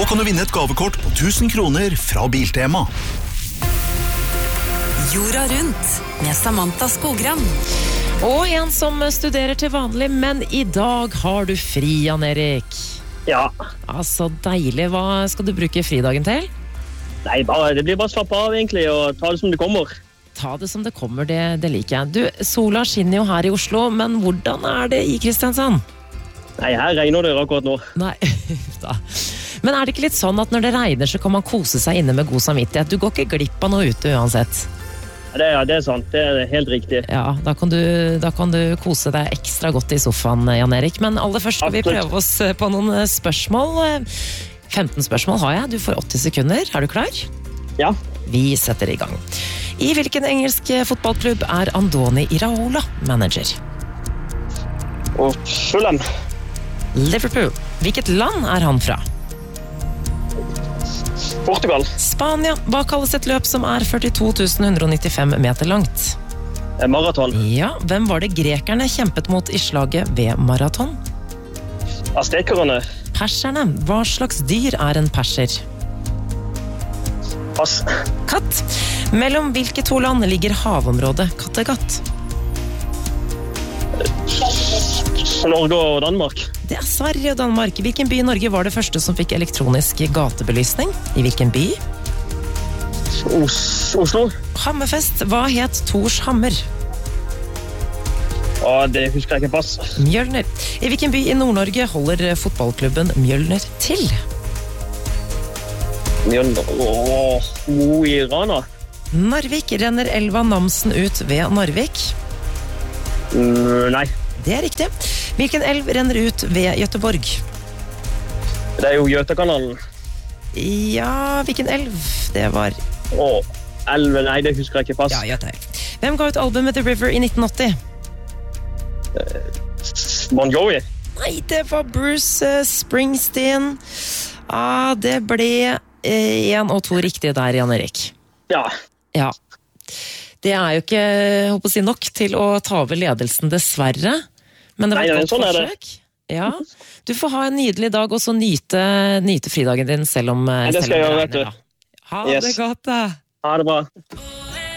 Nå kan du vinne et gavekort på 1000 kroner fra Biltema. Jorda rundt med Samantha Skogran. Og en som studerer til vanlig, men i dag har du fri, Jan Erik. Ja. Så deilig. Hva skal du bruke fridagen til? Nei, det blir bare slapp av egentlig, og ta det som det kommer. Ta det som det kommer, det liker jeg. Du, sola skinner jo her i Oslo, men hvordan er det i Kristiansand? Nei, her regner det akkurat nå. Nei, da. Men er det ikke litt sånn at når det regner, så kan man kose seg inne med god samvittighet? Du går ikke glipp av noe ute uansett. Det er sant, det er helt riktig. Ja, da kan du kose deg ekstra godt i sofaen, Jan Erik. Men aller først skal vi prøve oss på noen spørsmål. 15 spørsmål har jeg, du får 80 sekunder. Er du klar? Ja. Vi setter i gang. I hvilken engelsk fotballklubb er Andoni Iraola manager? Og Fulham. Liverpool. Hvilket land er han fra? Portugal. Spania. Hva kalles et løp som er 42 195 meter langt? Maraton. Ja, hvem var det grekerne kjempet mot i slaget ved maraton? Aztekerne. Perserne. Hva slags dyr er en perser? Pass. Katt. Mellom hvilke to land ligger havområdet Kattegat? Norge og Danmark. Det er Sverige og Danmark. Hvilken by i Norge var det første som fikk elektronisk gatebelysning? I hvilken by? Oslo. Hammerfest. Hva het Tors hammer? Det husker jeg ikke. Pass. Mjølner. I hvilken by i Nord-Norge holder fotballklubben Mjølner til? Mo i Rana. Narvik. Renner elva Namsen ut ved Narvik? Nei. Det er riktig. Hvilken elv renner ut ved Göteborg? Det er jo Gjøtakanalen. Ja, hvilken elv? Det var... elven, nei, det husker jeg ikke. Pass. Ja, Gjøtaelv. Hvem ga ut albumet The River i 1980? Bon Jovi. Nei, det var Bruce Springsteen. Det ble 1 og 2 riktige der, Jan Erik. Ja. Ja. Det er jo ikke, jeg håper å si, nok til å ta over ledelsen, dessverre. Men det var et godt forsøk. Ja. Du får ha en nydelig dag, og så nyte fridagen din, selv om... det skal jeg gjøre, vet du. Ha det godt, da. Ha det bra.